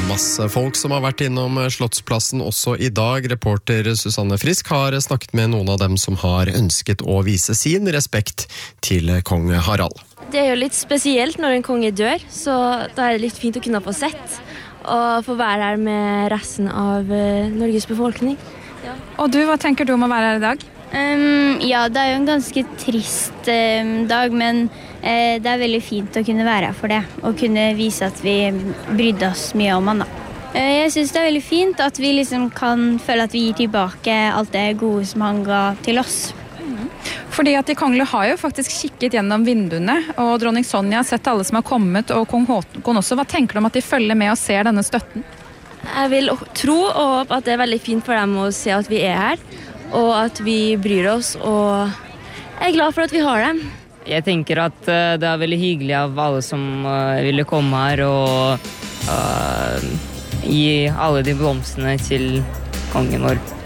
masse folk som har vært innom Slottsplassen også i dag. Reporter Susanne Frisk har snakket med noen av dem som har ønsket å vise sin respekt til kong Harald. Det jo litt spesielt når en konge dør, så da det litt fint å kunne få sett og få være her med resten av Norges befolkning. Ja. Og du, hva tenker du om å være her i dag? Ja, det jo en ganske trist dag, men det veldig fint å kunne være her for det, og kunne vise at vi brydde oss mye om han da. Jeg synes det veldig fint at vi liksom kan føle at vi gir tilbake alt det gode som han ga til oss. Fordi at de kongelige har jo faktisk kikket gjennom vinduene, og dronning Sonja har sett alle som har kommet, og kong Håkon også. Hva tenker du om at de følger med og ser denne støtten? Jeg vil tro og håpe at det veldig fint for dem å se at vi her, og at vi bryr oss, og jeg glad for at vi har dem. Jeg tenker at det veldig hyggelig av alle som ville komme her og gi alle de blomstene til kongen vår.